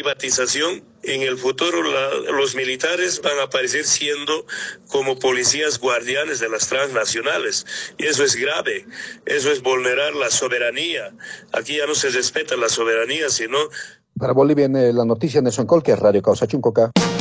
privatización, en el futuro los militares van a aparecer siendo como policías guardianes de las transnacionales. Y eso es grave, eso es vulnerar la soberanía. Aquí ya no se respeta la soberanía, sino... Para Bolivia, en la noticia, Nelson Colque, Radio Causa Chuncoca.